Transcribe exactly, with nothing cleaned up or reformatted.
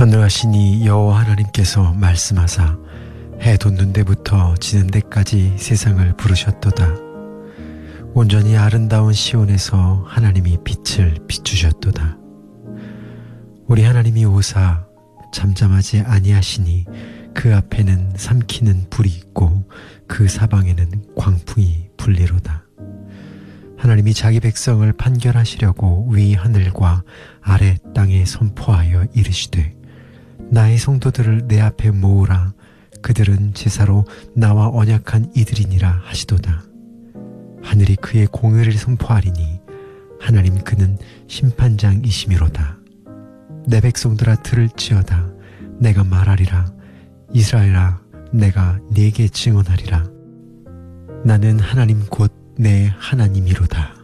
전능하시니 여호와 하나님께서 말씀하사 해 돋는 데부터 지는 데까지 세상을 부르셨도다. 온전히 아름다운 시온에서 하나님이 빛을 비추셨도다. 우리 하나님이 오사 잠잠하지 아니하시니 그 앞에는 삼키는 불이 있고 그 사방에는 광풍이 불리로다. 하나님이 자기 백성을 판결하시려고 위 하늘과 아래 땅에 선포하여 이르시되 나의 성도들을 내 앞에 모으라. 그들은 제사로 나와 언약한 이들이니라 하시도다. 하늘이 그의 공의를 선포하리니 하나님 그는 심판장이시미로다. 내 백성들아 들을지어다. 내가 말하리라. 이스라엘아 내가 네게 증언하리라. 나는 하나님 곧 내 하나님이로다.